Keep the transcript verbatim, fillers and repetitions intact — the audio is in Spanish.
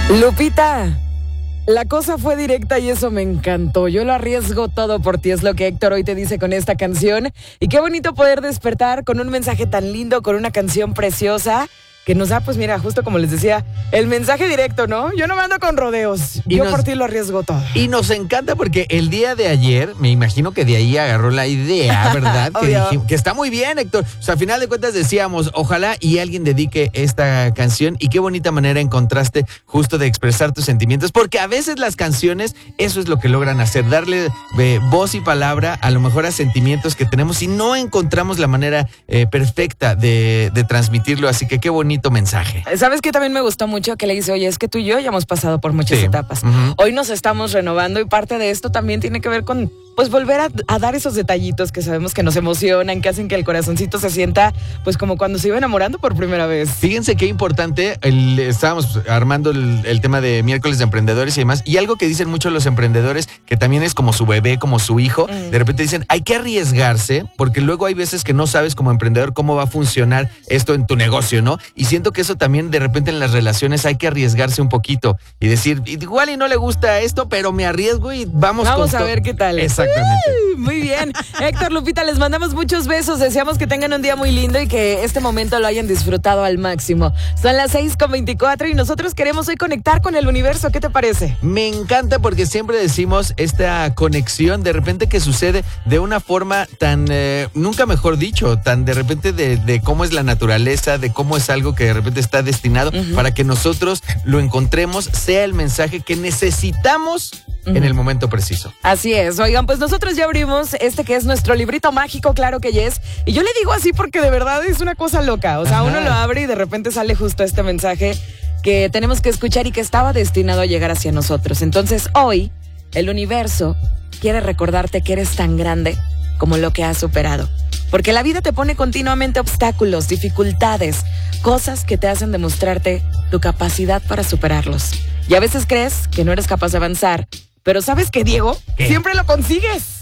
Lupita, la cosa fue directa y eso me encantó. Yo lo arriesgo todo por ti, es lo que Héctor hoy te dice con esta canción. Y qué bonito poder despertar con un mensaje tan lindo, con una canción preciosa que nos da, pues mira, justo como les decía, el mensaje directo, ¿no? Yo no me ando con rodeos, y yo nos, por ti lo arriesgo todo. Y nos encanta porque el día de ayer, me imagino que de ahí agarró la idea, ¿verdad? que, dijimos, que está muy bien, Héctor. O sea, a final de cuentas decíamos, ojalá y alguien dedique esta canción, y qué bonita manera encontraste justo de expresar tus sentimientos, porque a veces las canciones, eso es lo que logran hacer, darle eh, voz y palabra a lo mejor a sentimientos que tenemos y no encontramos la manera eh, perfecta de, de transmitirlo, así que qué bonito mensaje. ¿Sabes qué también me gustó mucho? Que le dice, oye, es que tú y yo ya hemos pasado por muchas sí. etapas. Uh-huh. Hoy nos estamos renovando y parte de esto también tiene que ver con, pues, volver a, a dar esos detallitos que sabemos que nos emocionan, que hacen que el corazoncito se sienta, pues, como cuando se iba enamorando por primera vez. Fíjense qué importante, el, estábamos armando el, el tema de miércoles de emprendedores y demás, y algo que dicen mucho los emprendedores, que también es como su bebé, como su hijo, mm. de repente dicen, hay que arriesgarse, porque luego hay veces que no sabes como emprendedor cómo va a funcionar esto en tu negocio, ¿no? Y siento que eso también de repente en las relaciones hay que arriesgarse un poquito y decir, igual y no le gusta esto, pero me arriesgo y vamos Vamos con a ver qué tal. Exactamente. Uy, muy bien. Héctor, Lupita, les mandamos muchos besos. Deseamos que tengan un día muy lindo y que este momento lo hayan disfrutado al máximo. Son las seis con veinticuatro y nosotros queremos hoy conectar con el universo. ¿Qué te parece? Me encanta porque siempre decimos esta conexión de repente que sucede de una forma tan, eh, nunca mejor dicho, tan de repente de, de cómo es la naturaleza, de cómo es algo que de repente está destinado uh-huh. para que nosotros lo encontremos, sea el mensaje que necesitamos uh-huh. en el momento preciso. Así es. Oigan, pues nosotros ya abrimos este que es nuestro librito mágico, claro que yes. Y yo le digo así porque de verdad es una cosa loca. O sea, Ajá. uno lo abre y de repente sale justo este mensaje que tenemos que escuchar y que estaba destinado a llegar hacia nosotros. Entonces hoy, el universo quiere recordarte que eres tan grande como lo que has superado. Porque la vida te pone continuamente obstáculos, dificultades, cosas que te hacen demostrarte tu capacidad para superarlos. Y a veces crees que no eres capaz de avanzar, pero ¿sabes qué, Diego? ¿Qué? Siempre lo consigues.